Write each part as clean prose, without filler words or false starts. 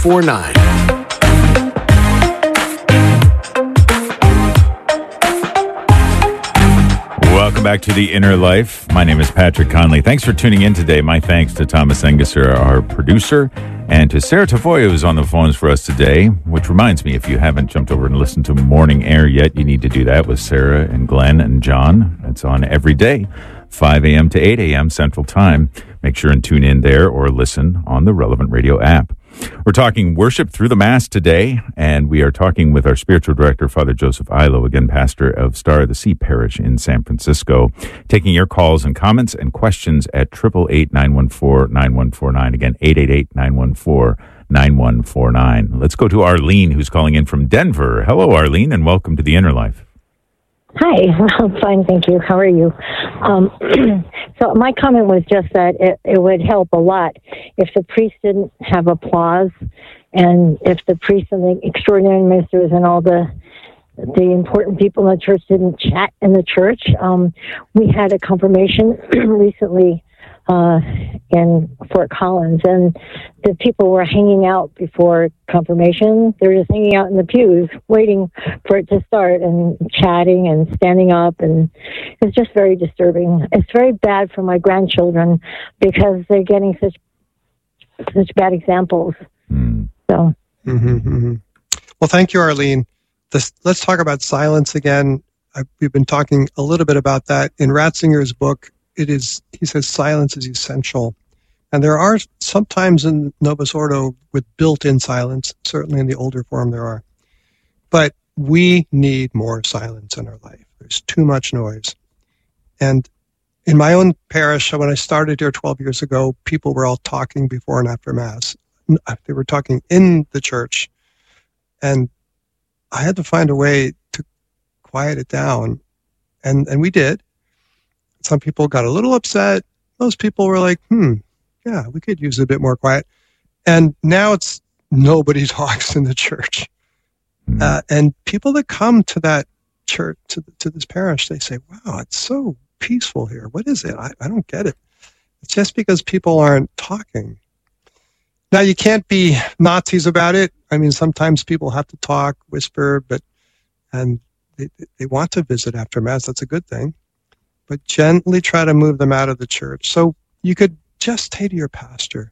9149. Welcome back to The Inner Life. My name is Patrick Conley. Thanks for tuning in today. My thanks to Thomas Engesser, our producer, and to Sarah Tafoya, who's on the phones for us today, which reminds me, if you haven't jumped over and listened to Morning Air yet, you need to do that with Sarah and Glenn and John. It's on every day, 5 a.m. to 8 a.m. Central Time. Make sure and tune in there or listen on the relevant radio app. We're talking worship through the Mass today, and we are talking with our spiritual director, Father Joseph Illo, again, pastor of Star of the Sea Parish in San Francisco, taking your calls and comments and questions at 888-914-9149. Again, 888-914-9149. Let's go to Arlene, who's calling in from Denver. Hello, Arlene, and welcome to The Inner Life. Hi, I'm fine, thank you. How are you? So my comment was just that it would help a lot if the priest didn't have applause, and if the priests and the extraordinary ministers and all the important people in the church didn't chat in the church. We had a confirmation recently in Fort Collins, and the people were hanging out before confirmation. They were just hanging out in the pews, waiting for it to start, and chatting and standing up, and it's just very disturbing. It's very bad for my grandchildren because they're getting such bad examples. So, Well, thank you, Arlene. Let's talk about silence again. We've been talking a little bit about that in Ratzinger's book. He says silence is essential. And there are sometimes in Novus Ordo with built-in silence, certainly in the older form there are. But we need more silence in our life. There's too much noise. And in my own parish, when I started here 12 years ago, people were all talking before and after Mass. They were talking in the church. And I had to find a way to quiet it down. And we did. Some people got a little upset. Most people were like, yeah, we could use a bit more quiet. And now it's nobody talks in the church. And people that come to that church, to this parish, they say, wow, it's so peaceful here. What is it? I don't get it. It's just because people aren't talking. Now, you can't be Nazis about it. I mean, sometimes people have to talk, whisper, and they want to visit after Mass. That's a good thing. But gently try to move them out of the church. So you could just say to your pastor,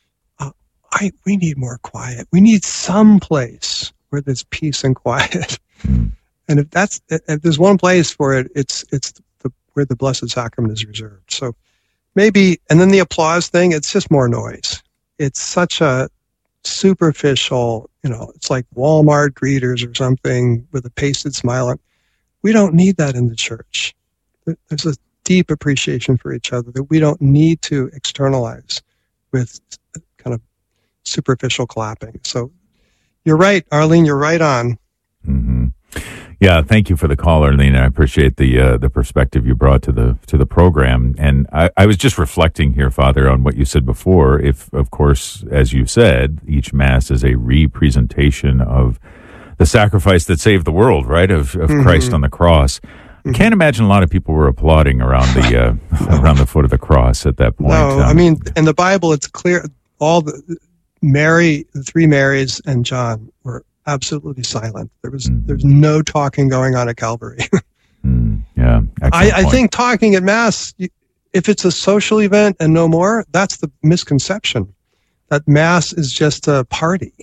we need more quiet. We need some place where there's peace and quiet. And if there's one place for it, it's where the Blessed Sacrament is reserved. So maybe, and then the applause thing, it's just more noise. It's such a superficial, it's like Walmart greeters or something with a pasted smile. We don't need that in the church. There's a deep appreciation for each other that we don't need to externalize with kind of superficial clapping. So you're right, Arlene, you're right on. Mm-hmm. Yeah, thank you for the call, Arlene. I appreciate the perspective you brought to the program. And I was just reflecting here, Father, on what you said before. If, of course, as you said, each Mass is a representation of the sacrifice that saved the world, right, of Christ on the cross. I can't imagine a lot of people were applauding around the around the foot of the cross at that point. No, I mean, in the Bible, it's clear the three Marys and John were absolutely silent. There's no talking going on at Calvary. Yeah, I think talking at Mass, if it's a social event and no more, that's the misconception. That Mass is just a party.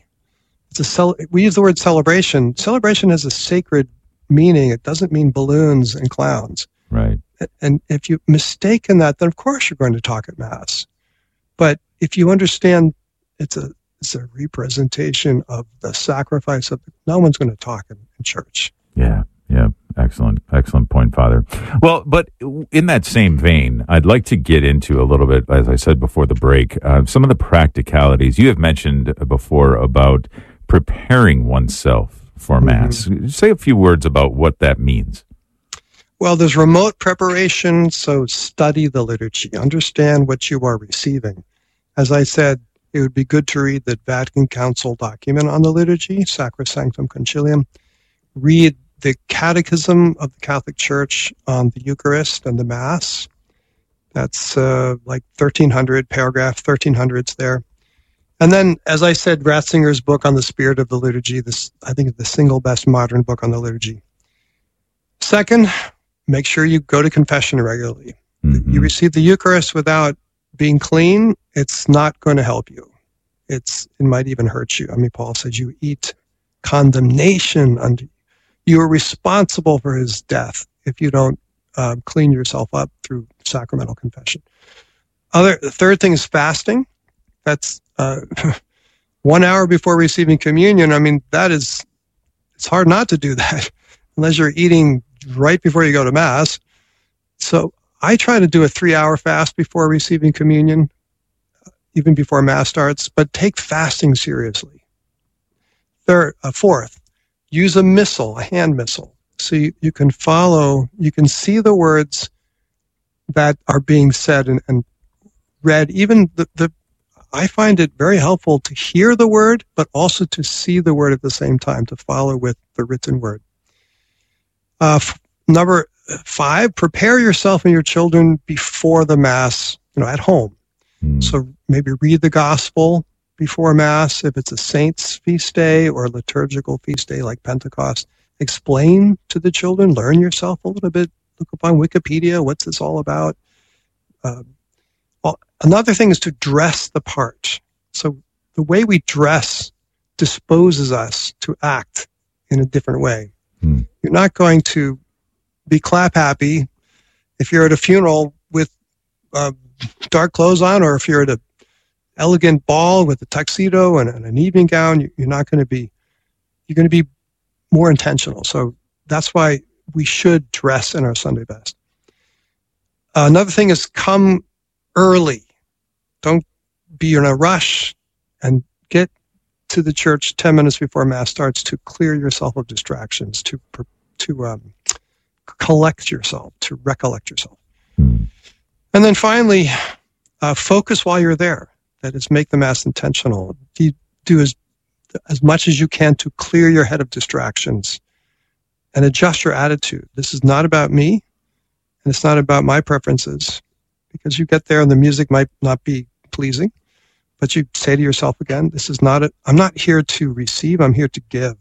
We use the word celebration. Celebration has a sacred meaning. It doesn't mean balloons and clowns. Right. And if you mistaken that, then of course you're going to talk at Mass. But if you understand it's a representation of the sacrifice no one's going to talk in church. Yeah. Excellent point, Father. Well, but in that same vein, I'd like to get into a little bit, as I said before the break, some of the practicalities. You have mentioned before about preparing oneself for Mass. Say a few words about what that means. Well, there's remote preparation, so study the liturgy. Understand what you are receiving. As I said, it would be good to read the Vatican Council document on the liturgy, Sacrosanctum Concilium. Read the Catechism of the Catholic Church on the Eucharist and the Mass. That's like 1300, paragraph 1300's there. And then, as I said, Ratzinger's book on the spirit of the liturgy, this, I think, is the single best modern book on the liturgy. Second, make sure you go to confession regularly. Mm-hmm. You receive the Eucharist without being clean, it's not going to help you. It might even hurt you. I mean, Paul says you eat condemnation unto you. You are responsible for his death if you don't clean yourself up through sacramental confession. The third thing is fasting. That's 1 hour before receiving communion. I mean, it's hard not to do that unless you're eating right before you go to Mass. So I try to do a 3-hour fast before receiving communion, even before Mass starts, but take fasting seriously. Fourth, use a missal, a hand missal, so you can you can see the words that are being said and read. Even I find it very helpful to hear the word, but also to see the word at the same time, to follow with the written word. Number 5, prepare yourself and your children before the Mass, at home. So maybe read the Gospel before Mass, if it's a saint's feast day or a liturgical feast day like Pentecost. Explain to the children, learn yourself a little bit, look up on Wikipedia, what's this all about? Another thing is to dress the part. So the way we dress disposes us to act in a different way. You're not going to be clap happy if you're at a funeral with dark clothes on, or if you're at an elegant ball with a tuxedo and an evening gown. You're going to be more intentional. So that's why we should dress in our Sunday best. Another thing is come early. Don't be in a rush, and get to the church 10 minutes before Mass starts to clear yourself of distractions, to collect yourself, to recollect yourself. And then finally, focus while you're there. That is, make the Mass intentional. Do as much as you can to clear your head of distractions and adjust your attitude. This is not about me, and it's not about my preferences, because you get there and the music might not be pleasing, but you say to yourself again, I'm not here to receive, I'm here to give.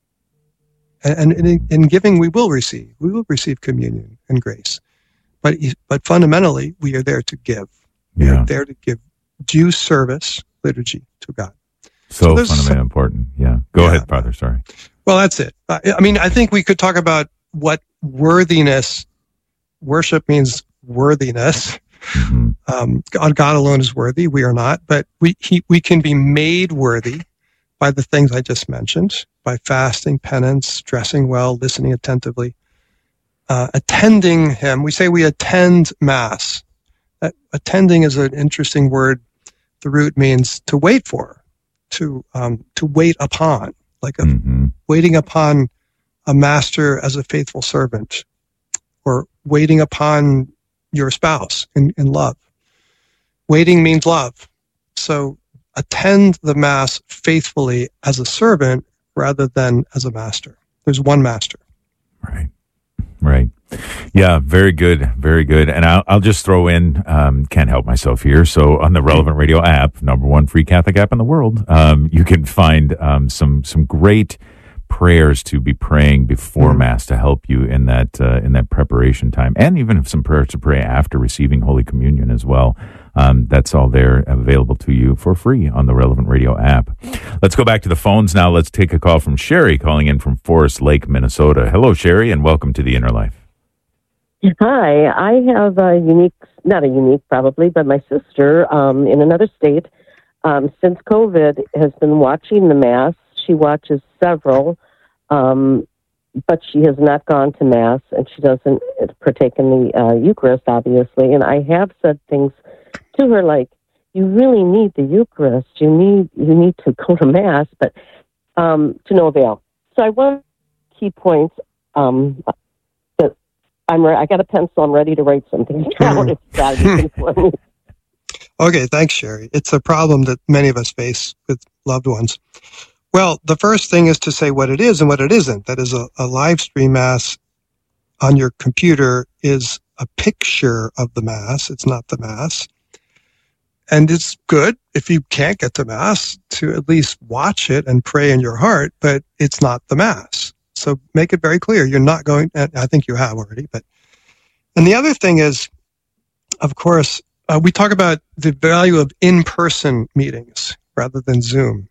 And in giving, we will receive communion and grace. But fundamentally, we are there to give. We are there to give due service, liturgy, to God. So fundamentally important. Yeah. Go ahead, Father. Sorry. Well, that's it. I think we could talk about what worthiness, worship means worthiness. Mm-hmm. God alone is worthy. We are not, but we can be made worthy by the things I just mentioned, by fasting, penance, dressing well, listening attentively, attending Him. We say we attend Mass. Attending is an interesting word. The root means to wait for, to wait upon, like waiting upon a master as a faithful servant, or waiting upon your spouse in love. Waiting means love. So attend the Mass faithfully as a servant rather than as a master. There's one master. Right. Yeah, very good, very good. And I'll just throw in, can't help myself here. So on the Relevant Radio app, #1 free Catholic app in the world, you can find some great prayers to be praying before Mass to help you in that preparation time, and even some prayers to pray after receiving Holy Communion as well. That's all there, available to you for free on the Relevant Radio app. Let's go back to the phones now. Let's take a call from Sherry, calling in from Forest Lake, Minnesota. Hello, Sherry, and welcome to the Inner Life. Hi, I have not a unique probably, but my sister in another state, since COVID, has been watching the Mass. She watches several, but she has not gone to Mass, and she doesn't partake in the Eucharist, obviously. And I have said things to her like, you really need the Eucharist. You need to go to Mass, but to no avail. So I want key points that I got a pencil. I'm ready to write something down. It's got to be for me. Okay, thanks, Sherry. It's a problem that many of us face with loved ones. Well, the first thing is to say what it is and what it isn't. That is, a live stream Mass on your computer is a picture of the Mass. It's not the Mass. And it's good if you can't get to Mass to at least watch it and pray in your heart, but it's not the Mass. So make it very clear. You're not going, and I think you have already, and the other thing is, of course, we talk about the value of in-person meetings rather than Zoom.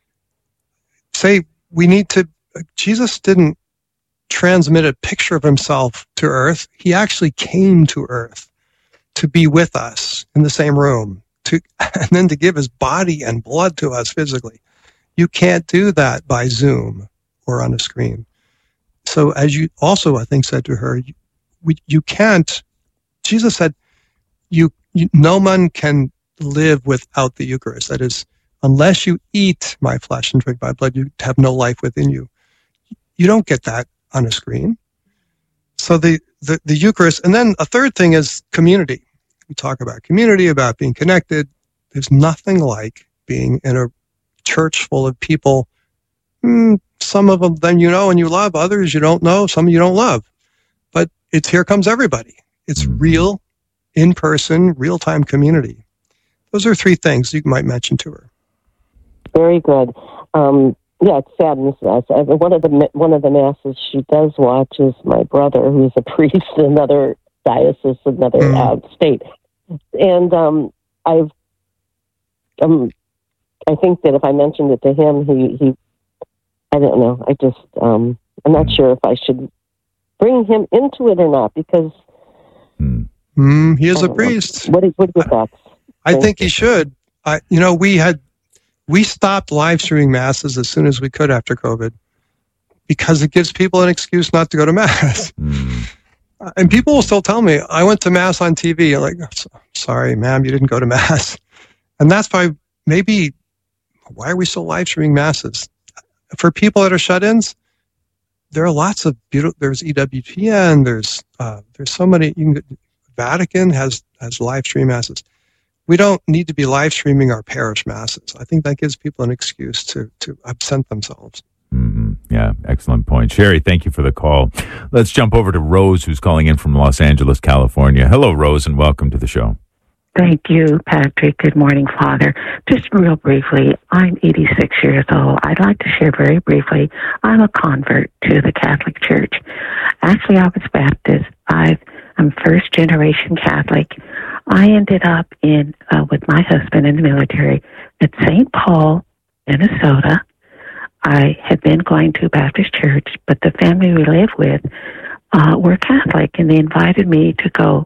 Jesus didn't transmit a picture of himself to earth. He actually came to earth to be with us in the same room, and then to give his body and blood to us physically. You can't do that by Zoom or on a screen. So as you also, I think, said to her, you can't, Jesus said, no one can live without the Eucharist. That is, unless you eat my flesh and drink my blood, you have no life within you. You don't get that on a screen. So the Eucharist, and then a third thing is community. We talk about community, about being connected. There's nothing like being in a church full of people. Some of them then you know and you love, others you don't know, some you don't love. But it's here comes everybody. It's real, in-person, real-time community. Those are three things you might mention to her. Very good. It saddens us. One of the masses she does watch is my brother, who's a priest in another diocese, another state. And I think that if I mentioned it to him, he I don't know. I'm not sure if I should bring him into it or not, because he is a priest. What are your thoughts? I think he should. We stopped live streaming masses as soon as we could after COVID, because it gives people an excuse not to go to Mass. And people will still tell me, I went to Mass on TV. I'm like, sorry, ma'am, you didn't go to Mass. And that's why why are we still live streaming Masses? For people that are shut-ins, there are lots of beautiful, there's EWTN, there's so many, Vatican has live stream Masses. We don't need to be live streaming our parish Masses. I think that gives people an excuse to absent themselves. Yeah, excellent point. Sherry, thank you for the call. Let's jump over to Rose, who's calling in from Los Angeles, California. Hello, Rose, and welcome to the show. Thank you, Patrick. Good morning, Father. Just real briefly, I'm 86 years old. I'd like to share very briefly, I'm a convert to the Catholic Church. Actually, I was Baptist. I'm first-generation Catholic. I ended up with my husband in the military at St. Paul, Minnesota. I had been going to a Baptist church, but the family we lived with were Catholic, and they invited me to go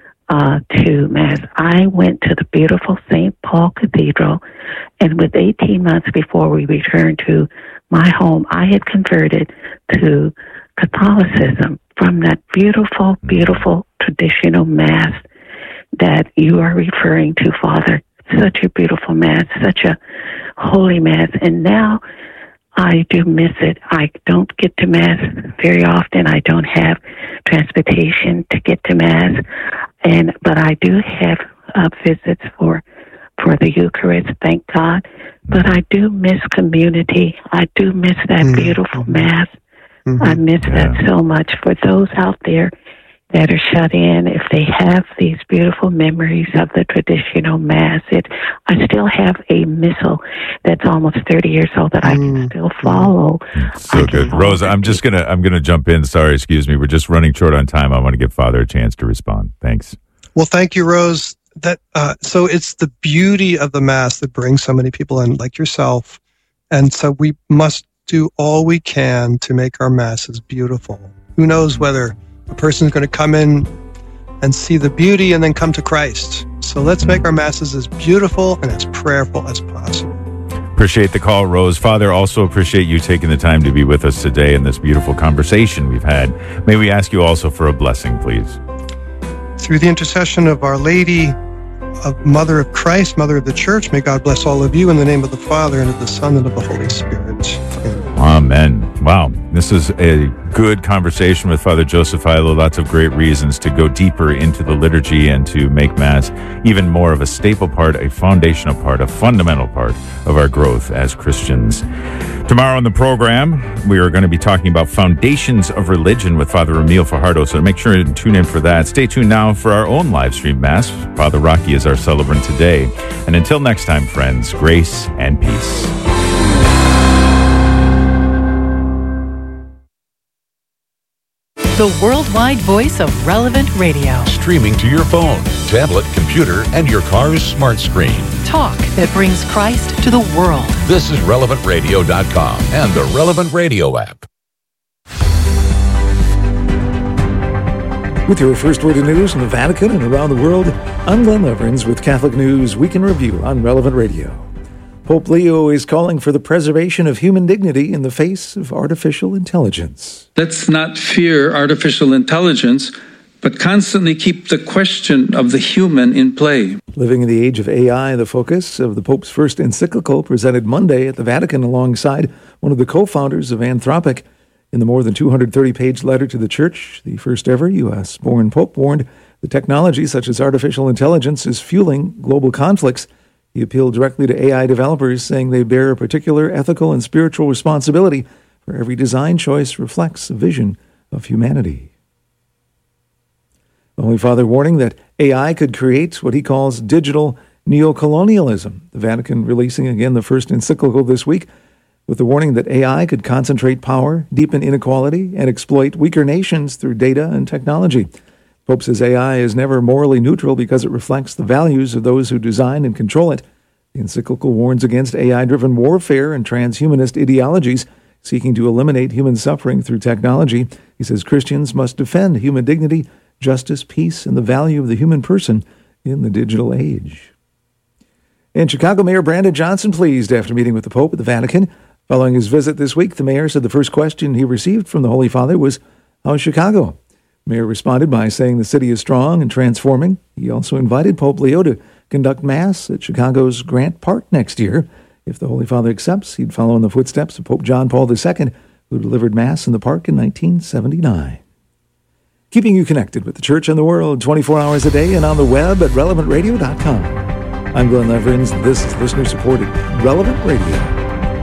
to Mass. I went to the beautiful St. Paul Cathedral, and with 18 months before we returned to my home, I had converted to Catholicism from that beautiful, beautiful traditional Mass that you are referring to, Father. Such a beautiful Mass, such a holy Mass, and now I do miss it. I don't get to Mass very often. I don't have transportation to get to Mass, but I do have visits for the Eucharist, thank God. But I do miss community. I do miss that beautiful Mass. I miss that so much. For those out there that are shut in, if they have these beautiful memories of the traditional Mass, I still have a missal that's almost 30 years old that I can still follow. So good. Rose, I'm gonna jump in. Sorry, excuse me. We're just running short on time. I want to give Father a chance to respond. Thanks. Well, thank you, Rose. So it's the beauty of the Mass that brings so many people in, like yourself. And so we must do all we can to make our Masses beautiful. Who knows whether a person is going to come in and see the beauty and then come to Christ. So let's make our Masses as beautiful and as prayerful as possible. Appreciate the call, Rose. Father, also appreciate you taking the time to be with us today in this beautiful conversation we've had. May we ask you also for a blessing, please? Through the intercession of Our Lady, of Mother of Christ, Mother of the Church, may God bless all of you in the name of the Father, and of the Son, and of the Holy Spirit. Amen. Wow. This is a good conversation with Father Joseph Illo. Lots of great reasons to go deeper into the liturgy and to make Mass even more of a staple part, a foundational part, a fundamental part of our growth as Christians. Tomorrow on the program, we are going to be talking about foundations of religion with Father Emil Fajardo, so make sure to tune in for that. Stay tuned now for our own live stream Mass. Father Rocky is our celebrant today. And until next time, friends, grace and peace. The worldwide voice of Relevant Radio. Streaming to your phone, tablet, computer, and your car's smart screen. Talk that brings Christ to the world. This is RelevantRadio.com and the Relevant Radio app. With your first word of news from the Vatican and around the world, I'm Glenn Leverins with Catholic News Week in Review on Relevant Radio. Pope Leo is calling for the preservation of human dignity in the face of artificial intelligence. Let's not fear artificial intelligence, but constantly keep the question of the human in play. Living in the age of AI, the focus of the Pope's first encyclical presented Monday at the Vatican alongside one of the co-founders of Anthropic. In the more than 230-page letter to the Church, the first ever U.S.-born Pope warned that technology such as artificial intelligence is fueling global conflicts. He appealed directly to AI developers, saying they bear a particular ethical and spiritual responsibility, for every design choice reflects a vision of humanity. The Holy Father warning that AI could create what he calls digital neocolonialism. The Vatican releasing again the first encyclical this week with the warning that AI could concentrate power, deepen inequality, and exploit weaker nations through data and technology. Pope says AI is never morally neutral because it reflects the values of those who design and control it. The encyclical warns against AI-driven warfare and transhumanist ideologies seeking to eliminate human suffering through technology. He says Christians must defend human dignity, justice, peace, and the value of the human person in the digital age. And Chicago Mayor Brandon Johnson pleased after meeting with the Pope at the Vatican. Following his visit this week, the mayor said the first question he received from the Holy Father was, "How's Chicago?" The mayor responded by saying the city is strong and transforming. He also invited Pope Leo to conduct Mass at Chicago's Grant Park next year. If the Holy Father accepts, he'd follow in the footsteps of Pope John Paul II, who delivered Mass in the park in 1979. Keeping you connected with the Church and the world 24 hours a day and on the web at RelevantRadio.com. I'm Glenn Leverins. This is listener-supported Relevant Radio.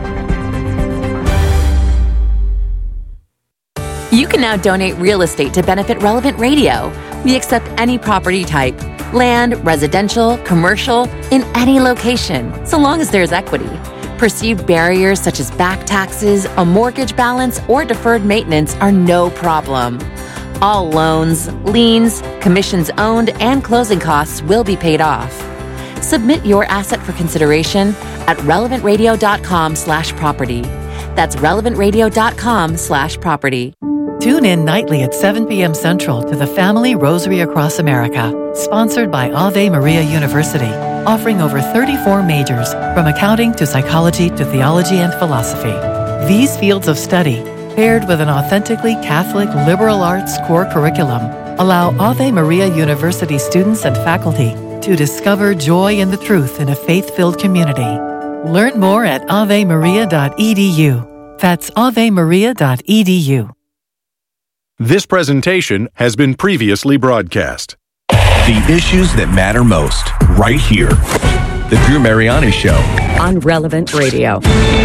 You can now donate real estate to benefit Relevant Radio. We accept any property type, land, residential, commercial, in any location, so long as there's equity. Perceived barriers such as back taxes, a mortgage balance, or deferred maintenance are no problem. All loans, liens, commissions owned, and closing costs will be paid off. Submit your asset for consideration at relevantradio.com/property. That's relevantradio.com/property. Tune in nightly at 7 p.m. Central to the Family Rosary Across America, sponsored by Ave Maria University, offering over 34 majors, from accounting to psychology to theology and philosophy. These fields of study, paired with an authentically Catholic liberal arts core curriculum, allow Ave Maria University students and faculty to discover joy in the truth in a faith-filled community. Learn more at avemaria.edu. That's avemaria.edu. This presentation has been previously broadcast. The issues that matter most, right here. The Drew Mariani Show on Relevant Radio.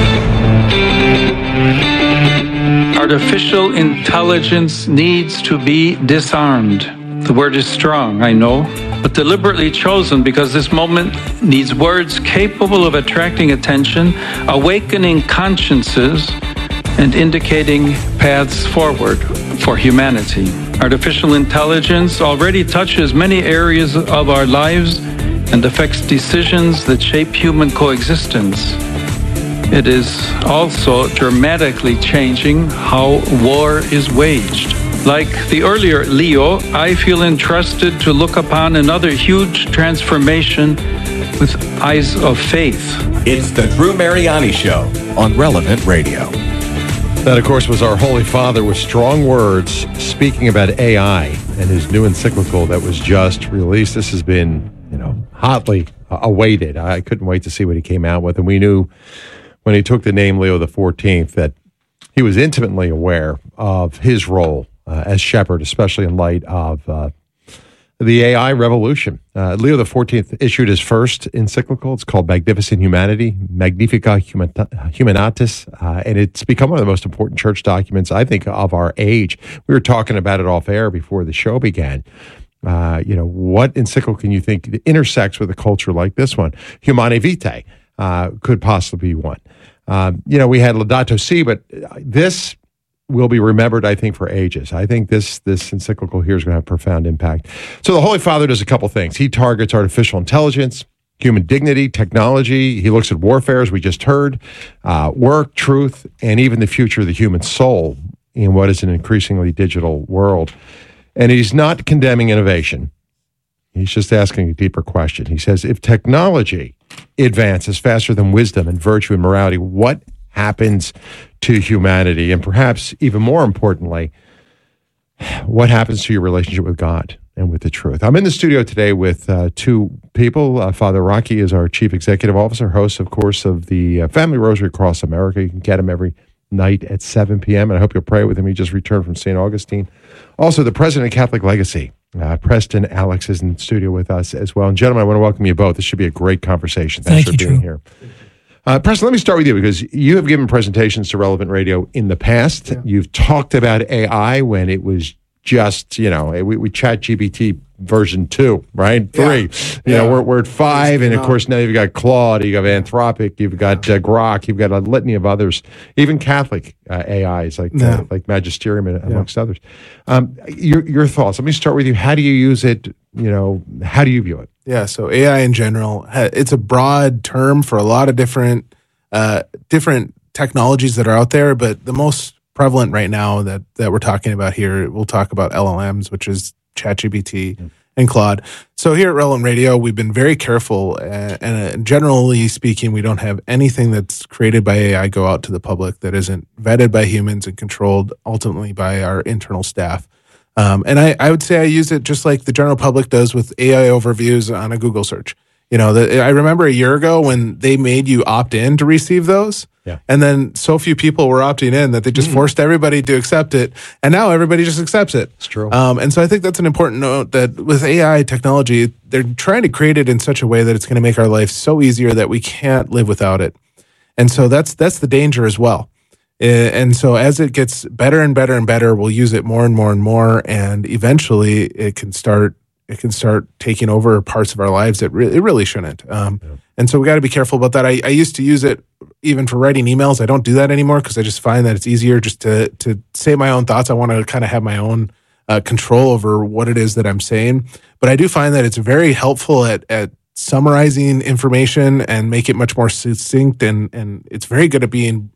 Artificial intelligence needs to be disarmed. The word is strong, I know, but deliberately chosen because this moment needs words capable of attracting attention, awakening consciences, and indicating paths forward for humanity. Artificial intelligence already touches many areas of our lives and affects decisions that shape human coexistence. It is also dramatically changing how war is waged. Like the earlier Leo, I feel entrusted to look upon another huge transformation with eyes of faith. It's the Drew Mariani Show on Relevant Radio. That, of course, was our Holy Father with strong words speaking about AI and his new encyclical that was just released. This has been, hotly awaited. I couldn't wait to see what he came out with. And we knew when he took the name Leo XIV that he was intimately aware of his role as shepherd, especially in light of the AI revolution. Leo XIV issued his first encyclical. It's called Magnificent Humanity, Magnifica Humanatis, and it's become one of the most important church documents, I think, of our age. We were talking about it off air before the show began. What encyclical can you think intersects with a culture like this one? Humanae Vitae could possibly be one. We had Laudato Si, but this will be remembered, I think, for ages. I think this encyclical here is going to have profound impact. So the Holy Father does a couple things. He targets artificial intelligence, human dignity, technology. He looks at warfare, as we just heard, work, truth, and even the future of the human soul in what is an increasingly digital world. And he's not condemning innovation. He's just asking a deeper question. He says, if technology advances faster than wisdom and virtue and morality, what happens to humanity? And perhaps even more importantly, what happens to your relationship with God and with the truth? I'm in the studio today with two people. Father Rocky is our Chief Executive Officer, host, of course, of the Family Rosary Across America. You can get him every night at 7 p.m., and I hope you'll pray with him. He just returned from St. Augustine. Also, the president of Catholic Legacy, Preston Alex, is in the studio with us as well. And gentlemen, I want to welcome you both. This should be a great conversation. Thanks for being here. Preston, let me start with you, because you have given presentations to Relevant Radio in the past. Yeah. You've talked about AI when it was just, we chat GPT version 2, right? 3. We're at 5, and of course now you've got Claude, you've got Anthropic, you've got Grok, you've got a litany of others, even Catholic AIs like Magisterium amongst others. Your thoughts? Let me start with you. How do you use it? How do you view it? Yeah, so AI in general, it's a broad term for a lot of different technologies that are out there, but the most prevalent right now that we're talking about here, we'll talk about LLMs, which is ChatGPT and Claude. So here at Relevant Radio, we've been very careful, and generally speaking, we don't have anything that's created by AI go out to the public that isn't vetted by humans and controlled ultimately by our internal staff. And I would say I use it just like the general public does with AI overviews on a Google search. I remember a year ago when they made you opt in to receive those. Yeah. And then so few people were opting in that they just forced everybody to accept it. And now everybody just accepts it. It's true. And so I think that's an important note, that with AI technology, they're trying to create it in such a way that it's going to make our life so easier that we can't live without it. And so that's the danger as well. And so as it gets better and better and better, we'll use it more and more and more. And eventually it can start taking over parts of our lives that it really shouldn't. And so we got to be careful about that. I used to use it even for writing emails. I don't do that anymore because I just find that it's easier just to say my own thoughts. I want to kind of have my own control over what it is that I'm saying. But I do find that it's very helpful at summarizing information and make it much more succinct. And it's very good at being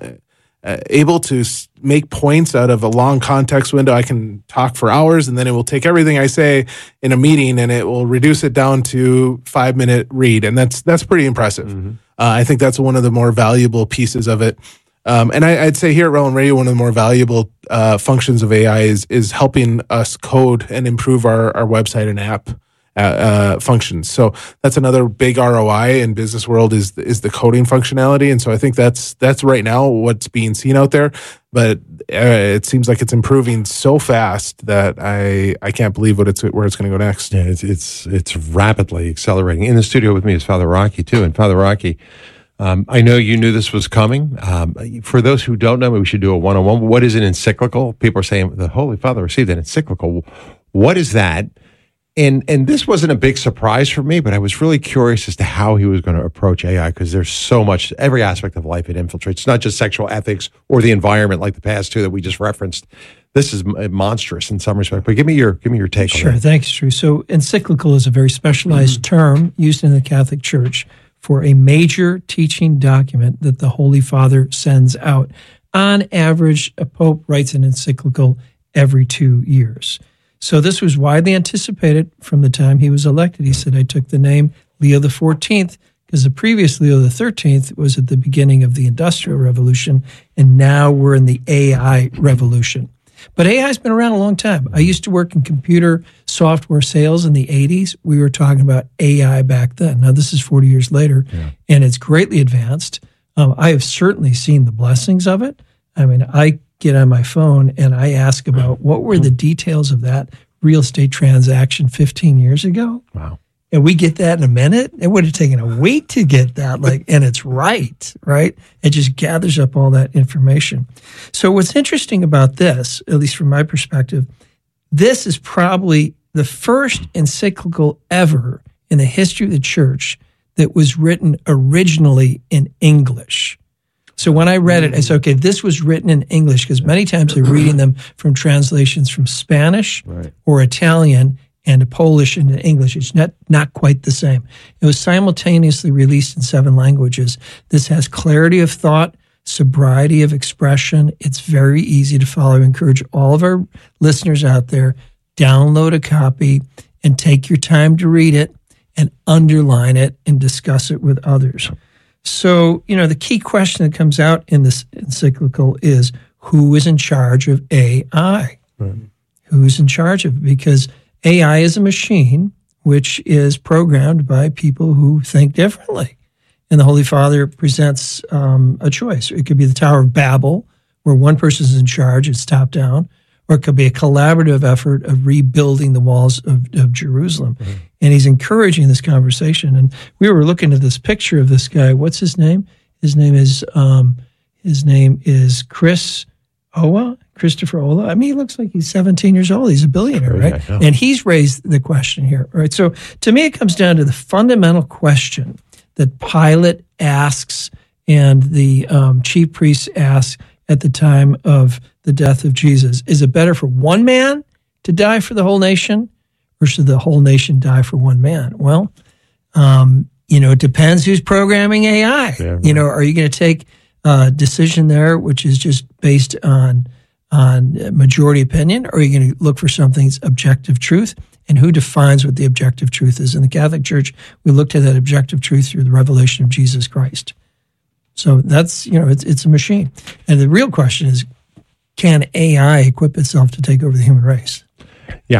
able to make points out of a long context window. I can talk for hours, and then it will take everything I say in a meeting and it will reduce it down to 5-minute read. And that's pretty impressive. Mm-hmm. I think that's one of the more valuable pieces of it. And I'd say here at Relevant Radio, one of the more valuable functions of AI is helping us code and improve our website and app functions. So that's another big ROI in business world is the coding functionality. And so I think that's right now what's being seen out there. But it seems like it's improving so fast that I can't believe where it's going to go next. Yeah, it's rapidly accelerating. In the studio with me is Father Rocky too. And Father Rocky, I know you knew this was coming. For those who don't know, we should do a one-on-one. What is an encyclical? People are saying the Holy Father received an encyclical. What is that? And this wasn't a big surprise for me, but I was really curious as to how he was going to approach AI, because there's so much, every aspect of life it infiltrates. It's not just sexual ethics or the environment like the past two that we just referenced. This is monstrous in some respect. But give me your take on that. Sure, thanks, Drew. So encyclical is a very specialized term used in the Catholic Church for a major teaching document that the Holy Father sends out. On average, a pope writes an encyclical every 2 years. So this was widely anticipated from the time he was elected. He said, I took the name Leo XIV because the previous Leo XIII was at the beginning of the Industrial Revolution, and now we're in the AI revolution. But AI has been around a long time. I used to work in computer software sales in the 80s. We were talking about AI back then. Now, this is 40 years later, and it's greatly advanced. I have certainly seen the blessings of it. I mean, I get on my phone and I ask about what were the details of that real estate transaction 15 years ago. Wow. And we get that in a minute. It would have taken a week to get that, and it's right? It just gathers up all that information. So what's interesting about this, at least from my perspective, this is probably the first encyclical ever in the history of the church that was written originally in English. So when I read it, I said, okay, this was written in English, because many times they're reading them from translations from Spanish or Italian and Polish into English. It's not quite the same. It was simultaneously released in 7 languages. This has clarity of thought, sobriety of expression. It's very easy to follow. I encourage all of our listeners out there, download a copy and take your time to read it and underline it and discuss it with others. So, the key question that comes out in this encyclical is, who is in charge of AI? Who's in charge of it? Because AI is a machine which is programmed by people who think differently. And the Holy Father presents a choice. It could be the Tower of Babel, where one person is in charge, it's top down, or it could be a collaborative effort of rebuilding the walls of Jerusalem. And he's encouraging this conversation. And we were looking at this picture of this guy. What's his name? His name is Christopher Olah. I mean, he looks like he's 17 years old. He's a billionaire, right? And he's raised the question here, right? So to me, it comes down to the fundamental question that Pilate asks and the chief priests ask at the time of the death of Jesus. Is it better for one man to die for the whole nation, or should the whole nation die for one man? Well, it depends who's programming AI. Yeah, right. Are you going to take a decision there which is just based on majority opinion, or are you going to look for something's objective truth? And who defines what the objective truth is? In the Catholic Church, we looked at that objective truth through the revelation of Jesus Christ. So that's, it's a machine. And the real question is, can AI equip itself to take over the human race? Yeah.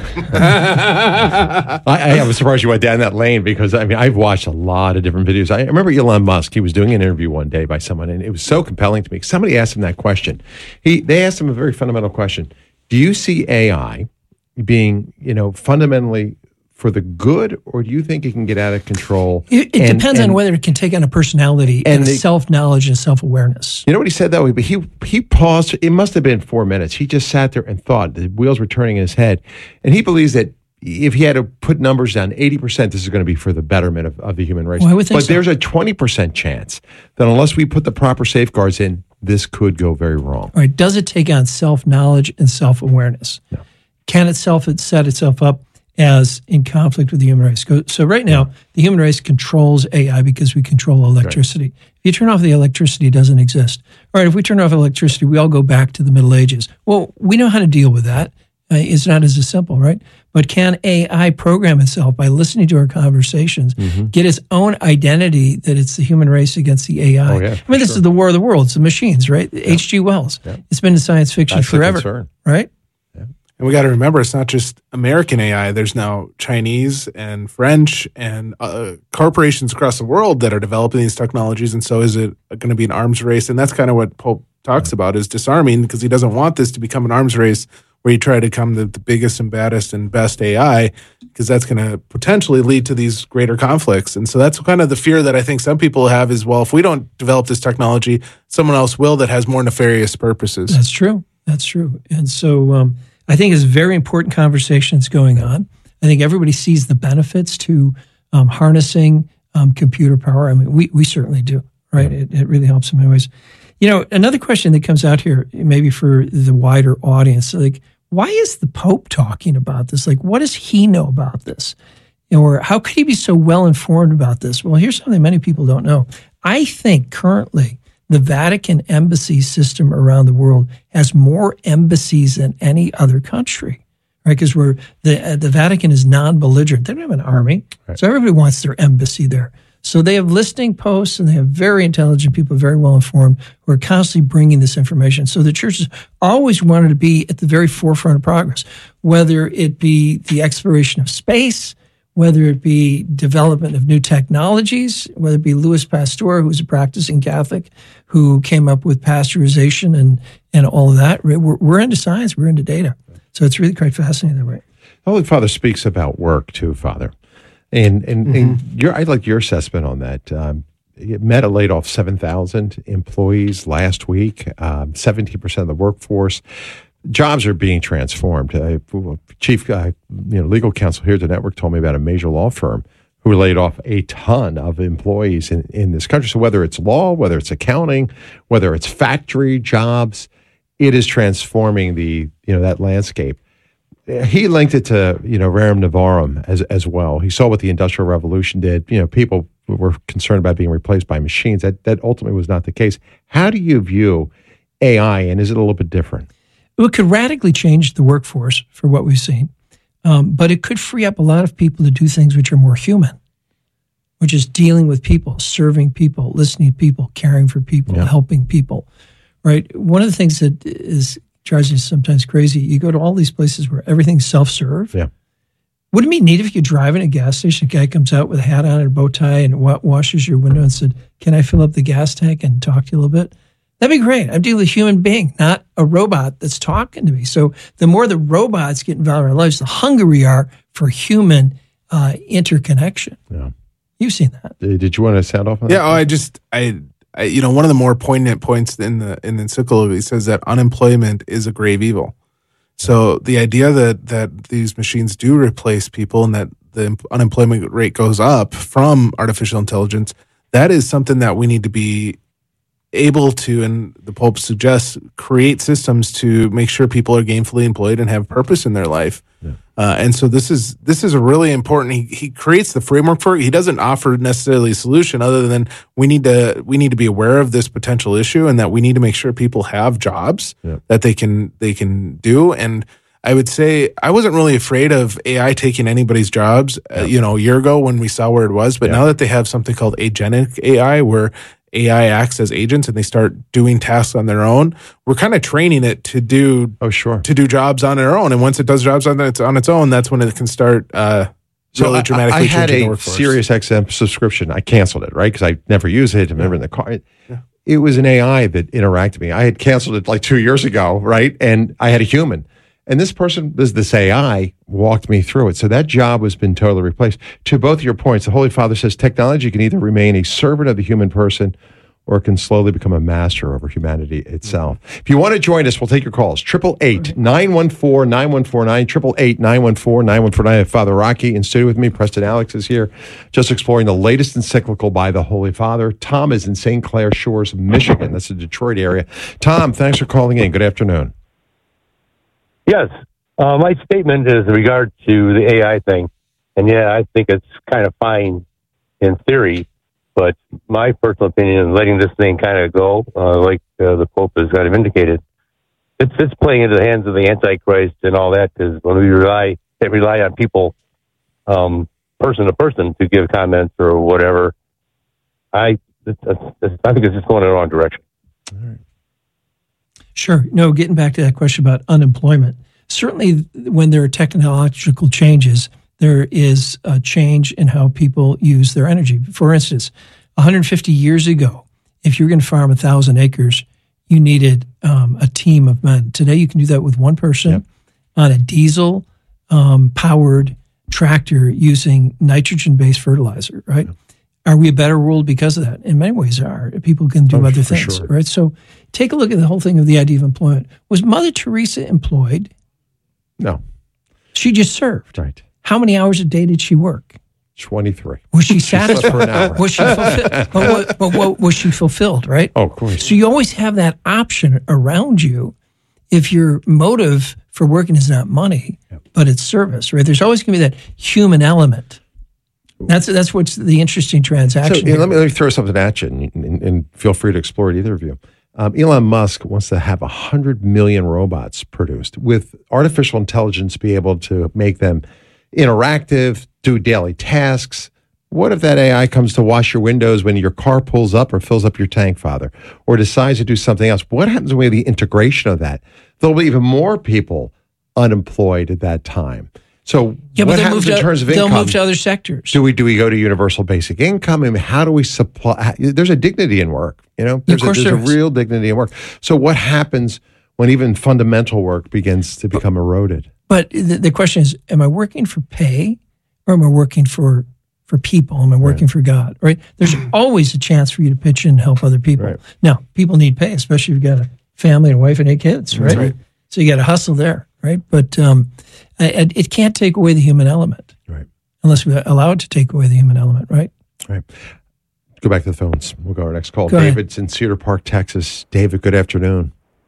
I was surprised you went down that lane, because, I've watched a lot of different videos. I remember Elon Musk, he was doing an interview one day by someone, and it was so compelling to me. Somebody asked him that question. They asked him a very fundamental question. Do you see AI being, fundamentally for the good, or do you think it can get out of control? It depends on whether it can take on a personality and self-knowledge and self-awareness. You know what he said that way? But he paused. It must have been 4 minutes. He just sat there and thought. The wheels were turning in his head. And he believes that if he had to put numbers down, 80% this is going to be for the betterment of the human race. Well, I would think but there's a 20% chance that unless we put the proper safeguards in, this could go very wrong. All right. Does it take on self-knowledge and self-awareness? No. Can it set itself up as in conflict with the human race? So right now, the human race controls AI because we control electricity. Right. If you turn off the electricity, it doesn't exist. All right, if we turn off electricity, we all go back to the Middle Ages. Well, we know how to deal with that. It's not as simple, right? But can AI program itself by listening to our conversations, get its own identity that it's the human race against the AI? This is the war of the worlds, the machines, right? H.G. Wells. It's been in science fiction forever, right? And we got to remember, it's not just American AI. There's now Chinese and French and corporations across the world that are developing these technologies. And so is it going to be an arms race? And that's kind of what Pope talks about, is disarming, because he doesn't want this to become an arms race where you try to become the biggest and baddest and best AI, because that's going to potentially lead to these greater conflicts. And so that's kind of the fear that I think some people have is, well, if we don't develop this technology, someone else will that has more nefarious purposes. That's true. And so I think it's a very important conversation that's going on. I think everybody sees the benefits to harnessing computer power. We certainly do, right? It really helps in many ways. Another question that comes out here, maybe for the wider audience, like, why is the Pope talking about this? Like, what does he know about this? Or how could he be so well informed about this? Well, here's something many people don't know. I think currently the Vatican embassy system around the world has more embassies than any other country, right? Because the Vatican is non-belligerent. They don't have an army, so everybody wants their embassy there. So they have listening posts, and they have very intelligent people, very well informed, who are constantly bringing this information. So the churches always wanted to be at the very forefront of progress, whether it be the exploration of space, whether it be development of new technologies, whether it be Louis Pasteur, who's a practicing Catholic, who came up with pasteurization and all of that. We're into science, we're into data. So it's really quite fascinating that way. Holy Father speaks about work too, Father. And I like your assessment on that. Meta laid off 7,000 employees last week, 17% of the workforce. Jobs are being transformed. Chief legal counsel here at the network told me about a major law firm who laid off a ton of employees in this country. So whether it's law, whether it's accounting, whether it's factory jobs, it is transforming that landscape. He linked it to rerum novarum as well. He saw what the Industrial Revolution did. People were concerned about being replaced by machines. That ultimately was not the case. How do you view AI, and is it a little bit different? It could radically change the workforce for what we've seen, but it could free up a lot of people to do things which are more human, which is dealing with people, serving people, listening to people, caring for people, helping people. Right. One of the things that drives me sometimes crazy, you go to all these places where everything's self-serve. Yeah. Wouldn't it be neat if you drive in a gas station, a guy comes out with a hat on and a bow tie and washes your window and said, "Can I fill up the gas tank and talk to you a little bit?" That'd be great. I'm dealing with a human being, not a robot that's talking to me. So the more the robots get involved in our lives, the hungrier we are for human interconnection. Yeah. You've seen that. Did you want to sound off on that? Yeah, one of the more poignant points in the encyclical, he says that unemployment is a grave evil. So the idea that these machines do replace people and that the unemployment rate goes up from artificial intelligence, that is something that we need to be able to, and the Pope suggests, create systems to make sure people are gainfully employed and have purpose in their life. Yeah. And so this is a really important. He creates the framework for it. He doesn't offer necessarily a solution other than we need to be aware of this potential issue and that we need to make sure people have jobs that they can do. And I would say I wasn't really afraid of AI taking anybody's jobs, a year ago when we saw where it was. But now that they have something called agentic AI, where AI acts as agents and they start doing tasks on their own, we're kind of training it to do jobs on their own. And once it does jobs on its own, that's when it can start really dramatically changing the workforce. I had a Sirius XM subscription. I canceled it, right? Because I never use it. I remember in the car. It was an AI that interacted with me. I had canceled it like 2 years ago, right? And I had a human. And this AI walked me through it. So that job has been totally replaced. To both of your points, the Holy Father says technology can either remain a servant of the human person or it can slowly become a master over humanity itself. If you want to join us, we'll take your calls. 888-914-9149, 888-914-9149. Father Rocky in studio with me. Preston Alex is here, just exploring the latest encyclical by the Holy Father. Tom is in St. Clair Shores, Michigan. That's the Detroit area. Tom, thanks for calling in. Good afternoon. Yes. My statement is in regard to the AI thing. And I think it's kind of fine in theory, but my personal opinion is letting this thing kind of go, like the Pope has kind of indicated. It's playing into the hands of the Antichrist and all that, because when we rely on people, person to person, to give comments or whatever, I think it's just going in the wrong direction. All right. Sure. No, getting back to that question about unemployment, certainly when there are technological changes, there is a change in how people use their energy. For instance, 150 years ago, if you were going to farm 1,000 acres, you needed a team of men. Today, you can do that with one person on a diesel powered tractor using nitrogen-based fertilizer, right? Yep. Are we a better world because of that? In many ways are. People can do other things, right? So take a look at the whole thing of the idea of employment. Was Mother Teresa employed? No. She just served. Right. How many hours a day did she work? 23. Was she satisfied? For an hour. Was she fulfilled? But was she fulfilled, right? Oh, of course. So you always have that option around you if your motive for working is not money, but it's service, right? There's always going to be that human element. That's what's the interesting transaction. So, let me throw something at you, and feel free to explore it, either of you. Elon Musk wants to have 100 million robots produced with artificial intelligence, be able to make them interactive, do daily tasks. What if that AI comes to wash your windows when your car pulls up or fills up your tank, Father, or decides to do something else? What happens with the integration of that? There'll be even more people unemployed at that time. So what happens in terms of income? They'll move to other sectors. Do we go to universal basic income? I mean, how do we supply? There's a dignity in work, There's a real dignity in work. So what happens when even fundamental work begins to become eroded. But the question is, am I working for pay or am I working for people? Am I working for God, right? There's always a chance for you to pitch in and help other people. Right. Now, people need pay, especially if you've got a family, a wife, and 8 kids, right? Right. So you got to hustle there, right? But it can't take away the human element. Right. Unless we allow it to take away the human element, right? Right. Go back to the phones. We'll go to our next call. Go ahead. David's in Cedar Park, Texas. David, good afternoon.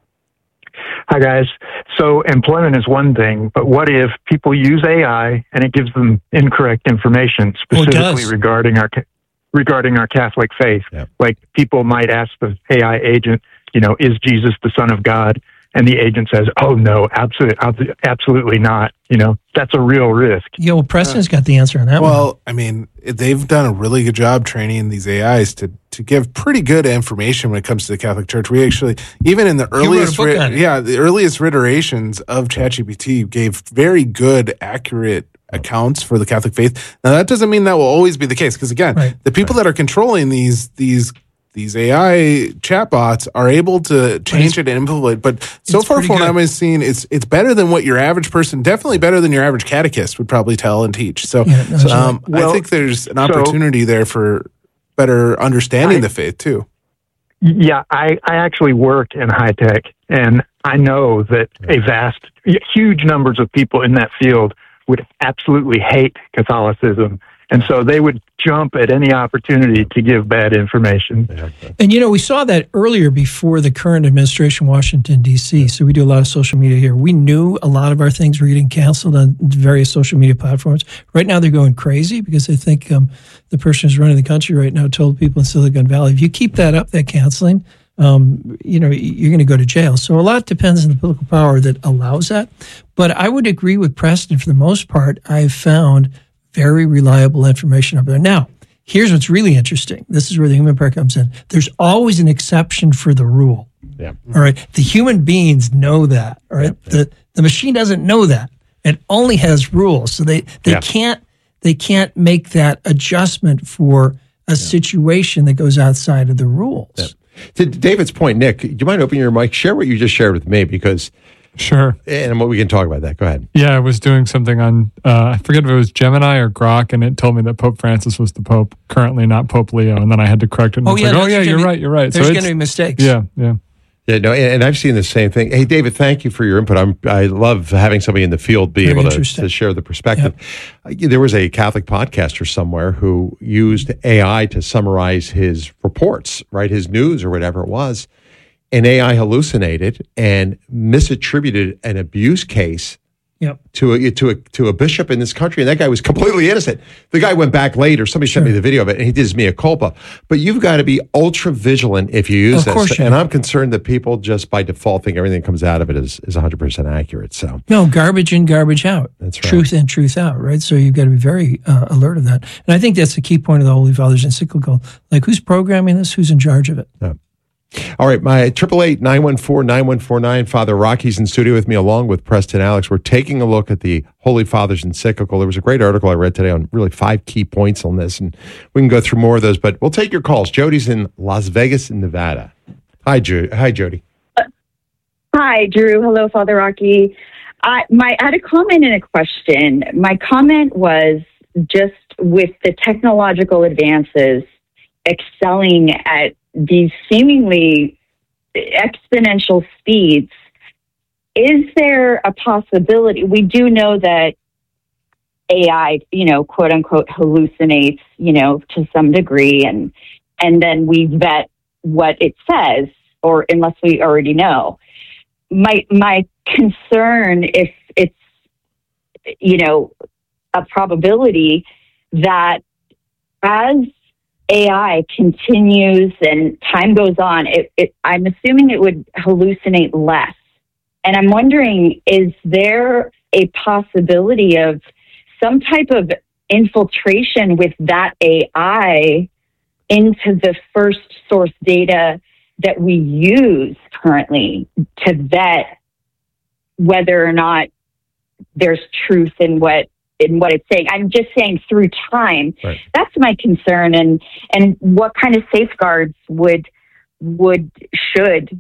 Hi, guys. So employment is one thing, but what if people use AI and it gives them incorrect information, specifically regarding our Catholic faith? Yep. Like people might ask the AI agent, is Jesus the Son of God? And the agent says, "Oh no, absolutely not." That's a real risk. Yeah, well, Preston's got the answer on that one. Well, I mean, they've done a really good job training these AIs to give pretty good information when it comes to the Catholic Church. We actually, even in the earliest, the earliest iterations of ChatGPT gave very good, accurate accounts for the Catholic faith. Now, that doesn't mean that will always be the case, because again, the people that are controlling these AI chatbots are able to change it and implement. But so far from what I've seen, it's better than what your average person, definitely better than your average catechist would probably tell and teach. So I think there's an opportunity there for better understanding the faith too. Yeah, I actually work in high tech, and I know that huge numbers of people in that field would absolutely hate Catholicism. And so they would jump at any opportunity to give bad information. And, we saw that earlier before the current administration in Washington, D.C. So we do a lot of social media here. We knew a lot of our things were getting canceled on various social media platforms. Right now they're going crazy because they think the person who's running the country right now told people in Silicon Valley, if you keep that up, that canceling, you're going to go to jail. So a lot depends on the political power that allows that. But I would agree with Preston. For the most part, I've found very reliable information up there. Now, here's what's really interesting. This is where the human part comes in. There's always an exception for the rule. Yeah. All right. The human beings know that. All right. Yeah. The machine doesn't know that. It only has rules. So they can't make that adjustment for a situation that goes outside of the rules. Yeah. To David's point, Nick, do you mind opening your mic? Share what you just shared with me, because sure. And we can talk about that. Go ahead. Yeah, I was doing something on, I forget if it was Gemini or Grok, and it told me that Pope Francis was the Pope, currently not Pope Leo. And then I had to correct it. And you're right. There's going to be mistakes. Yeah. Yeah, no, and I've seen the same thing. Hey, David, thank you for your input. I love having somebody in the field be able to share the perspective. Yep. There was a Catholic podcaster somewhere who used AI to summarize his reports, right, his news or whatever it was, and AI hallucinated and misattributed an abuse case to a bishop in this country, and that guy was completely innocent. The guy went back later. Somebody sent me the video of it, and he did his mea culpa. But you've got to be ultra vigilant if you use this. And I'm concerned that people just by default think everything that comes out of it is 100% accurate. So garbage in, garbage out. That's right. Truth in, truth out. Right. So you've got to be very alert of that. And I think that's the key point of the Holy Father's encyclical. Like, who's programming this? Who's in charge of it? Yeah. All right, my 888-914-9149. Father Rocky's in studio with me, along with Preston Alex. We're taking a look at the Holy Father's encyclical. There was a great article I read today on really 5 key points on this, and we can go through more of those, but we'll take your calls. Jody's in Las Vegas, Nevada. Hi, Jody. Hi, Drew. Hello, Father Rocky. I had a comment and a question. My comment was just with the technological advances excelling at these seemingly exponential speeds, is there a possibility? We do know that AI, quote unquote, hallucinates, to some degree, and then we vet what it says, or unless we already know. My concern, if it's, a probability that as AI continues and time goes on, I'm assuming it would hallucinate less. And I'm wondering, is there a possibility of some type of infiltration with that AI into the first source data that we use currently to vet whether or not there's truth in what it's saying? I'm just saying through time. Right. That's my concern, and what kind of safeguards should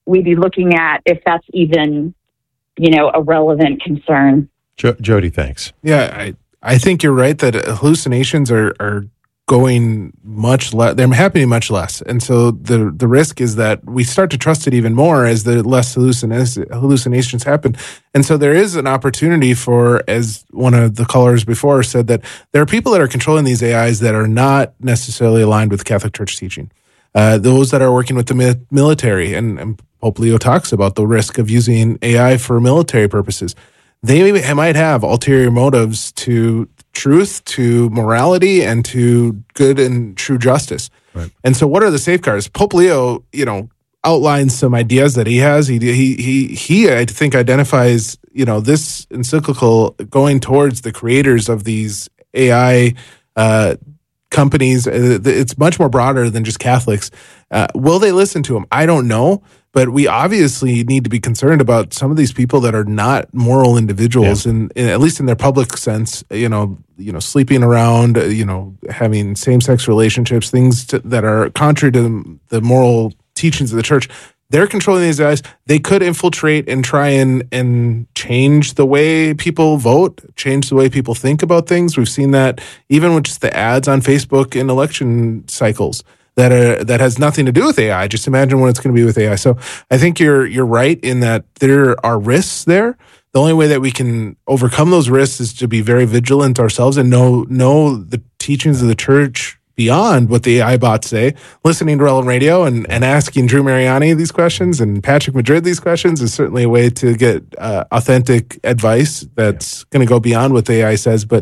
we be looking at if that's even, a relevant concern? Jody, thanks. Yeah, I think you're right that hallucinations are going much less. They're happening much less, and so the risk is that we start to trust it even more as the less hallucinations happen. And so there is an opportunity for, as one of the callers before said, that there are people that are controlling these AIs that are not necessarily aligned with Catholic Church teaching. Those that are working with the military, and Pope Leo talks about the risk of using AI for military purposes. They might have ulterior motives to truth, to morality, and to good and true justice. Right. And so what are the safeguards? Pope Leo, outlines some ideas that he has. He I think identifies, this encyclical going towards the creators of these AI companies. It's much more broader than just Catholics. Will they listen to him? I don't know. But we obviously need to be concerned about some of these people that are not moral individuals, and at least in their public sense, sleeping around, having same-sex relationships, things that are contrary to the moral teachings of the church. They're controlling these guys. They could infiltrate and try and change the way people vote, change the way people think about things. We've seen that even with just the ads on Facebook in election cycles. That has nothing to do with AI. Just imagine what it's going to be with AI. So I think you're right in that there are risks there. The only way that we can overcome those risks is to be very vigilant ourselves and know the teachings of the church beyond what the AI bots say. Listening to Relevant Radio and asking Drew Mariani these questions and Patrick Madrid these questions is certainly a way to get authentic advice that's going to go beyond what the AI says. But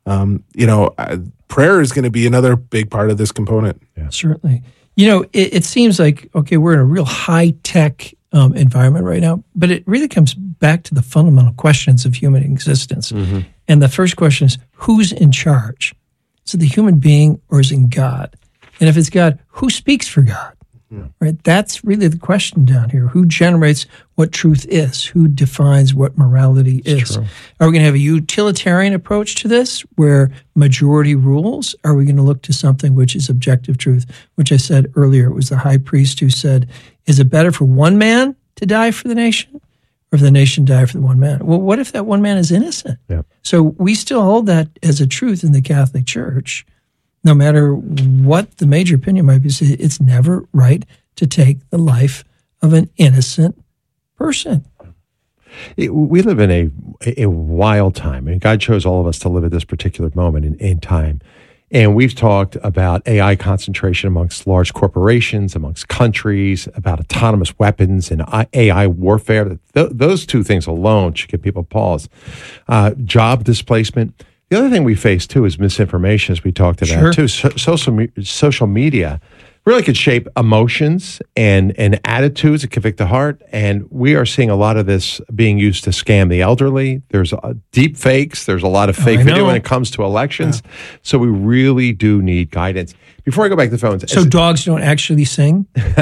prayer is going to be another big part of this component. Yeah. Certainly. It seems like, we're in a real high-tech environment right now, but it really comes back to the fundamental questions of human existence. Mm-hmm. And the first question is, who's in charge? Is it the human being or is it God? And if it's God, who speaks for God? Yeah. Right? That's really the question down here. Who generates what truth is? Who defines what morality is? True. Are we going to have a utilitarian approach to this where majority rules? Are we going to look to something which is objective truth? Which I said earlier, it was the high priest who said, is it better for one man to die for the nation or if the nation die for the one man? Well, what if that one man is innocent? Yeah. So we still hold that as a truth in the Catholic Church. No matter what the major opinion might be, it's never right to take the life of an innocent person. We live in a wild time, and God chose all of us to live at this particular moment in time. And we've talked about AI concentration amongst large corporations, amongst countries, about autonomous weapons and AI warfare. Those two things alone should give people pause. Job displacement. The other thing we face, too, is misinformation, as we talked about, too. Social media really could shape emotions and attitudes that convict the heart. And we are seeing a lot of this being used to scam the elderly. There's deep fakes. There's a lot of fake video when it comes to elections. Yeah. So we really do need guidance. Before I go back to the phones. So dogs don't actually sing?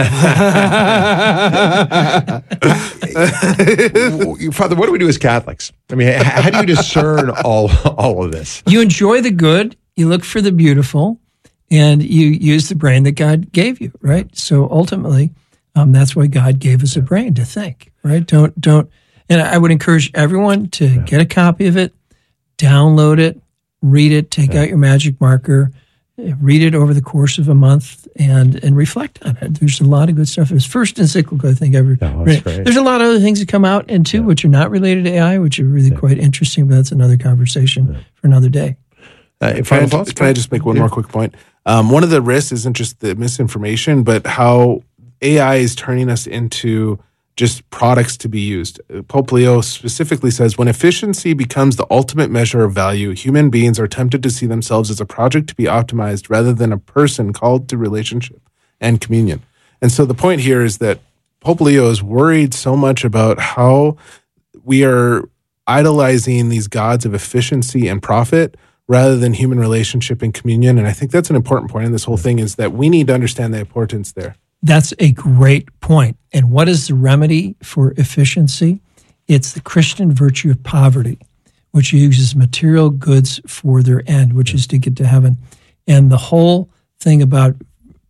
Father, what do we do as Catholics? I mean, how do you discern all of this? You enjoy the good, you look for the beautiful, and you use the brain that God gave you, right? So ultimately, that's why God gave us a brain to think, right? Don't. And I would encourage everyone to get a copy of it, download it, read it, take out your magic marker, read it over the course of a month and reflect on it. There's a lot of good stuff. It was first encyclical, I think, ever. There's a lot of other things that come out, and too, which are not related to AI, which are really quite interesting, but that's another conversation for another day. Can I just make one more quick point? One of the risks isn't just the misinformation, but how AI is turning us into just products to be used. Pope Leo specifically says, when efficiency becomes the ultimate measure of value, human beings are tempted to see themselves as a project to be optimized rather than a person called to relationship and communion. And so the point here is that Pope Leo is worried so much about how we are idolizing these gods of efficiency and profit rather than human relationship and communion. And I think that's an important point in this whole thing, is that we need to understand the importance there. That's a great point. And what is the remedy for efficiency? It's the Christian virtue of poverty, which uses material goods for their end, which is to get to heaven. And the whole thing about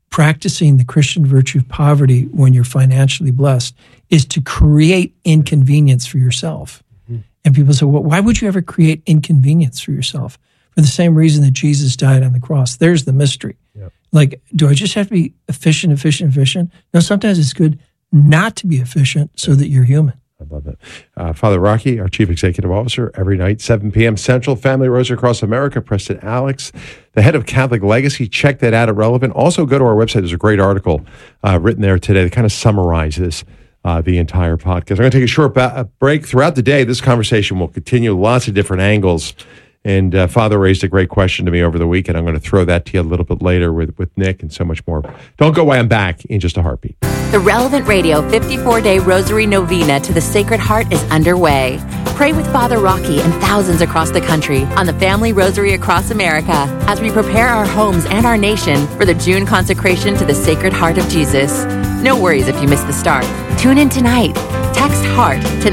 practicing the Christian virtue of poverty when you're financially blessed is to create inconvenience for yourself. Mm-hmm. And people say, well, why would you ever create inconvenience for yourself? For the same reason that Jesus died on the cross. There's the mystery. Yep. Like, do I just have to be efficient? No, sometimes it's good not to be efficient so that you're human. I love it. Father Rocky, our Chief Executive Officer, every night, 7 p.m. Central, Family Rosary Across America, Preston Alex, the head of Catholic Legacy. Check that out at Relevant. Also, go to our website. There's a great article written there today that kind of summarizes the entire podcast. I'm going to take a short break. Throughout the day, this conversation will continue, lots of different angles. And Father raised a great question to me over the weekend. I'm going to throw that to you a little bit later with Nick and so much more. Don't go away. I'm back in just a heartbeat. The Relevant Radio 54-Day Rosary Novena to the Sacred Heart is underway. Pray with Father Rocky and thousands across the country on the Family Rosary Across America as we prepare our homes and our nation for the June consecration to the Sacred Heart of Jesus. No worries if you miss the start. Tune in tonight. Text HEART to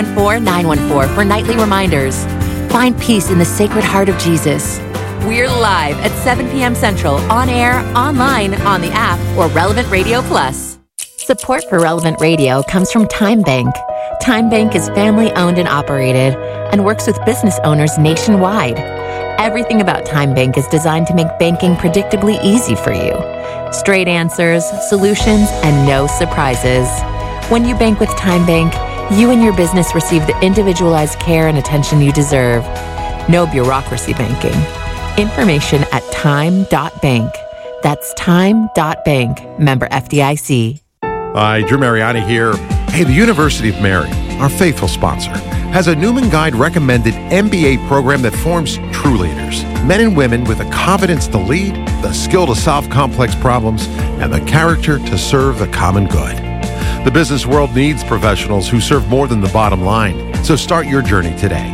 914-914 for nightly reminders. Find peace in the Sacred Heart of Jesus. We're live at 7 p.m. Central, on air, online, on the app, or Relevant Radio Plus. Support for Relevant Radio comes from Time Bank. Time Bank is family-owned and operated and works with business owners nationwide. Everything about Time Bank is designed to make banking predictably easy for you. Straight answers, solutions, and no surprises. When you bank with Time Bank, you and your business receive the individualized care and attention you deserve. No bureaucracy banking. Information at time.bank. That's time.bank. Member FDIC. Hi, Drew Mariani here. Hey, the University of Mary, our faithful sponsor, has a Newman Guide recommended MBA program that forms true leaders. Men and women with the confidence to lead, the skill to solve complex problems, and the character to serve the common good. The business world needs professionals who serve more than the bottom line. So start your journey today.